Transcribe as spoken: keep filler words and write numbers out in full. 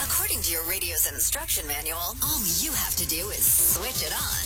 According to your radio's instruction manual, all you have to do is switch it on.